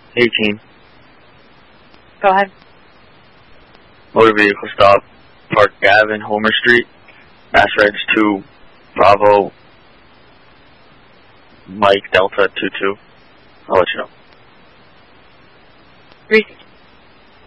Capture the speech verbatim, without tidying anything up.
eighteen. Go ahead. Motor vehicle stop, Park Avenue, Homer Street, Mass Reg two, Bravo, Mike Delta two two. I'll let you know. Three.